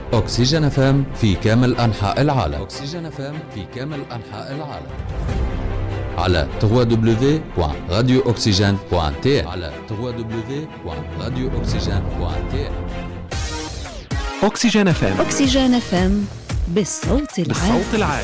أكسجين FM في كامل أنحاء العالم. أكسجين FM في كامل أنحاء العالم على www.radiooxygene.tn على www.radiooxygene.tn. أكسجين FM. أكسجين FM بالصوت العالي.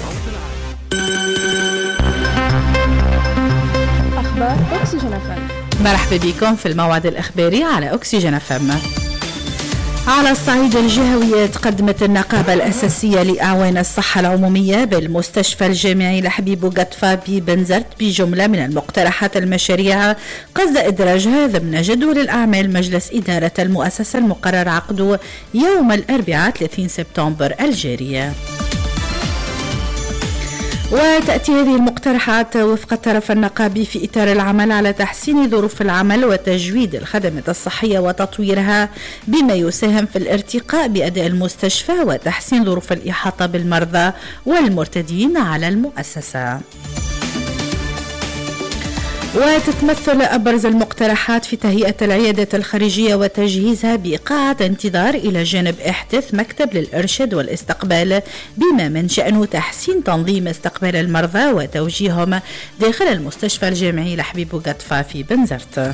أخبار أكسجين FM. مرحبا بكم في الموعد الإخباري على أكسجين FM. على الصعيد الجهوي تقدمت النقابة الأساسية لأعوان الصحة العمومية بالمستشفى الجامعي لحبيب بوغطفا ببنزرت بجملة من المقترحات المشاريع قصد إدراجها ضمن جدول الأعمال مجلس إدارة المؤسسة المقرر عقده يوم الأربعاء 30 سبتمبر الجاري. وتأتي هذه المقترحات وفق الطرف النقابي في إطار العمل على تحسين ظروف العمل وتجويد الخدمات الصحية وتطويرها بما يساهم في الارتقاء بأداء المستشفى وتحسين ظروف الإحاطة بالمرضى والمرتدين على المؤسسة. وتتمثل أبرز المقترحات في تهيئة العيادات الخارجية وتجهيزها بقاعة انتظار إلى جانب إحداث مكتب للإرشاد والاستقبال بما من شأنه تحسين تنظيم استقبال المرضى وتوجيههم داخل المستشفى الجامعي لحبيب بوغطفا في بنزرت.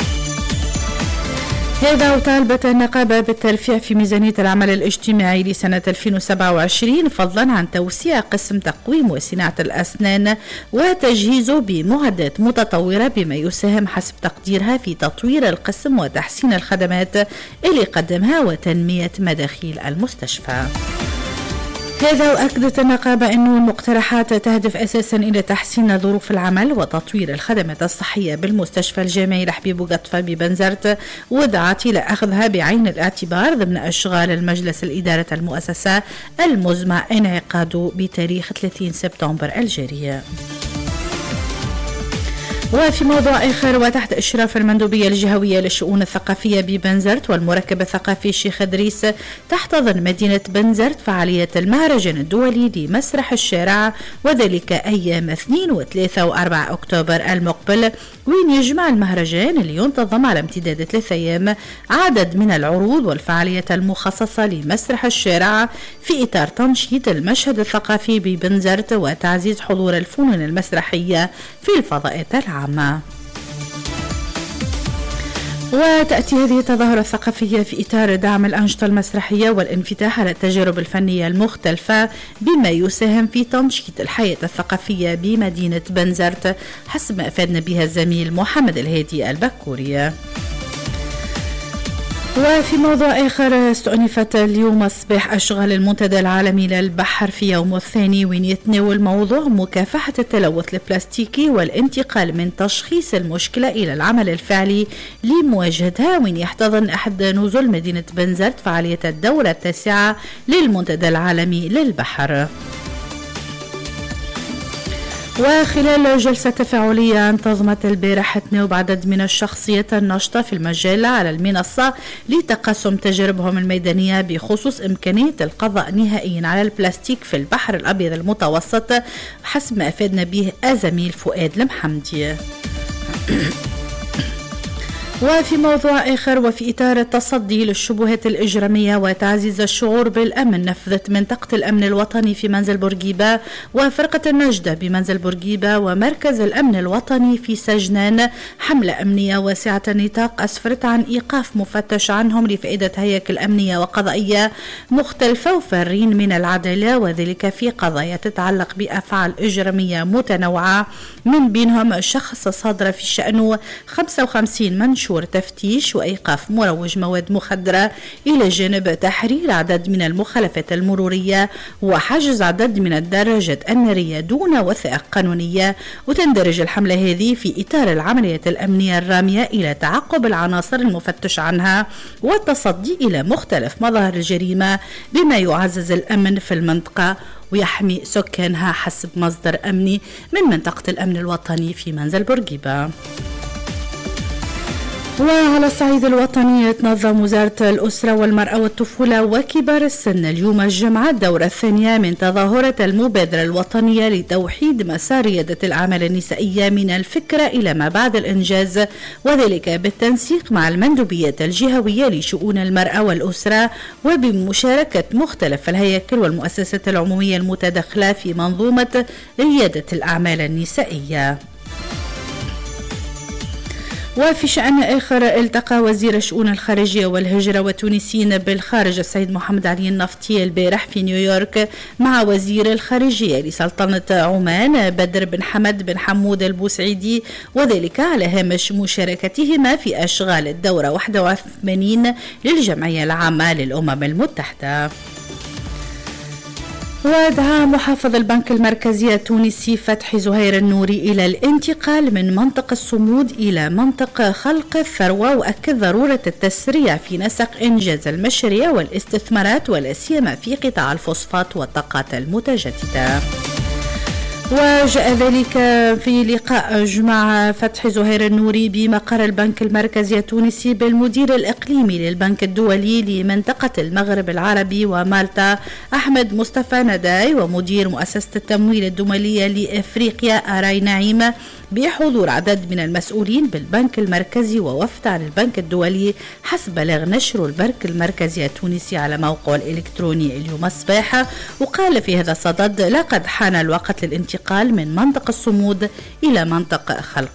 هذا وطالبت النقابة بالترفيع في ميزانية العمل الاجتماعي لسنة 2027 فضلا عن توسيع قسم تقويم وصناعة الأسنان وتجهيزه بمعدات متطورة بما يساهم حسب تقديرها في تطوير القسم وتحسين الخدمات اللي قدمها وتنمية مداخيل المستشفى. هذا وأكدت النقابة أن المقترحات تهدف أساسا إلى تحسين ظروف العمل وتطوير الخدمات الصحية بالمستشفى الجامعي لحبيب بوغطفا ببنزرت ودعت إلى أخذها بعين الاعتبار ضمن أشغال المجلس الإدارة المؤسسة المزمع انعقاده بتاريخ 30 سبتمبر الجاري. وفي موضوع آخر وتحت إشراف المندوبية الجهوية للشؤون الثقافية ببنزرت والمركب الثقافي الشيخ إدريس تحتضن مدينة بنزرت فعالية المهرجان الدولي لمسرح الشارع وذلك أيام 2 و3 و4 أكتوبر المقبل وين يجمع المهرجان اللي ينتظم على امتداد 3 أيام عدد من العروض والفعاليات المخصصة لمسرح الشارع في إطار تنشيط المشهد الثقافي ببنزرت وتعزيز حضور الفنون المسرحية في الفضاءات العامة. وتأتي هذه التظاهرة الثقافية في إطار دعم الأنشطة المسرحية والانفتاح على التجارب الفنية المختلفة بما يساهم في تنشيط الحياة الثقافية بمدينة بنزرت حسب ما أفادنا بها الزميل محمد الهادي البكوري. وفي موضوع آخر استؤنفت اليوم الصباح أشغال المنتدى العالمي للبحر في يومه الثاني وين يتناول موضوع مكافحة التلوث البلاستيكي والانتقال من تشخيص المشكلة إلى العمل الفعلي لمواجهتها وين يحتضن أحد نزل مدينة بنزرت فعالية الدورة 9 للمنتدى العالمي للبحر. وخلال جلسة تفاعلية انتظمت البارحة تناوب عدد من الشخصيات الناشطة في المجال على المنصة لتقاسم تجاربهم الميدانية بخصوص إمكانية القضاء نهائيا على البلاستيك في البحر الأبيض المتوسط حسب ما أفادنا به الزميل فؤاد المحمدي. وفي موضوع آخر وفي إطار التصدي للشبهات الإجرامية وتعزيز الشعور بالأمن نفذت منطقة الأمن الوطني في منزل بورقيبة وفرقة النجدة بمنزل بورقيبة ومركز الأمن الوطني في سجنان حملة أمنية واسعة النطاق أسفرت عن إيقاف مفتش عنهم لفائدة هياكل أمنية وقضائية مختلفة وفارين من العدالة وذلك في قضايا تتعلق بأفعال إجرامية متنوعة من بينهم شخص صادر في شأنه 55 منشور تفتيش وإيقاف مروج مواد مخدرة إلى جانب تحرير عدد من المخالفات المرورية وحجز عدد من الدراجات النارية دون وثائق قانونية. وتندرج الحملة هذه في إطار العمليات الأمنية الرامية إلى تعقب العناصر المفتش عنها والتصدي إلى مختلف مظاهر الجريمة بما يعزز الأمن في المنطقة ويحمي سكانها حسب مصدر أمني من منطقة الأمن الوطني في منزل بورقيبة. وعلى الصعيد الوطني تنظم وزارة الأسرة والمرأة والطفولة وكبار السن اليوم الجمعة الدورة الثانية من تظاهرة المبادرة الوطنية لتوحيد مسار ريادة الأعمال النسائية من الفكرة إلى ما بعد الإنجاز، وذلك بالتنسيق مع المندوبيات الجهوية لشؤون المرأة والأسرة وبمشاركة مختلف الهياكل والمؤسسات العمومية المتداخلة في منظومة ريادة الأعمال النسائية. وفي شأن آخر التقى وزير الشؤون الخارجية والهجرة والتونسيين بالخارج السيد محمد علي النفطي البارح في نيويورك مع وزير الخارجية لسلطنة عمان بدر بن حمد بن حمود البوسعيدي، وذلك على هامش مشاركتهما في أشغال الدورة 81 للجمعية العامة للأمم المتحدة. ودعا محافظ البنك المركزي التونسي فتحي زهير النوري إلى الانتقال من منطقة الصمود إلى منطقة خلق الثروة، وأكد ضرورة التسريع في نسق إنجاز المشاريع والاستثمارات ولا سيما في قطاع الفوسفات والطاقات المتجددة. وجاء ذلك في لقاء جمع فتحي زهير النوري بمقر البنك المركزي التونسي بالمدير الإقليمي للبنك الدولي لمنطقة المغرب العربي ومالطا أحمد مصطفى نداي ومدير مؤسسة التمويل الدولية لإفريقيا آراي نعيم، بحضور عدد من المسؤولين بالبنك المركزي ووفد عن البنك الدولي، حسب بلاغ نشر البنك المركزي التونسي على موقعه الإلكتروني اليوم الصباح. وقال في هذا الصدد: لقد حان الوقت للانتقال من منطقة الصمود إلى منطقة خلق